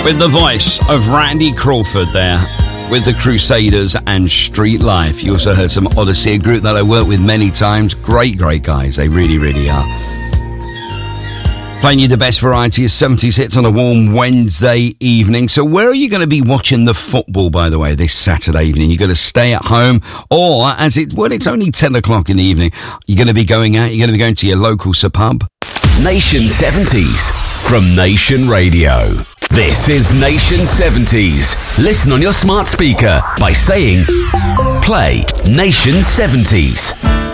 With the voice of Randy Crawford there, with the Crusaders and Street Life. You also heard some Odyssey, a group that I worked with many times. Great guys. They really, really are. Playing you the best variety of 70s hits on a warm Wednesday evening. So where are you going to be watching the football, by the way, this Saturday evening? You're going to stay at home, or it's only 10 o'clock in the evening, you're going to be going out, you're going to be going to your local pub? Nation 70s from Nation Radio. This is Nation 70s. Listen on your smart speaker by saying, play Nation 70s.